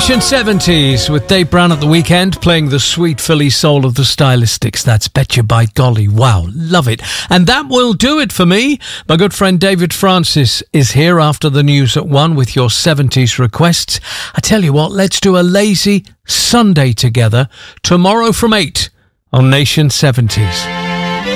Nation 70s with Dave Brown at the weekend playing the sweet Philly soul of the Stylistics. That's Betcha by Golly. Wow, love it. And that will do it for me. My good friend David Francis is here after the news at 1 with your 70s requests. I tell you what, let's do a lazy Sunday together tomorrow from 8 on Nation 70s.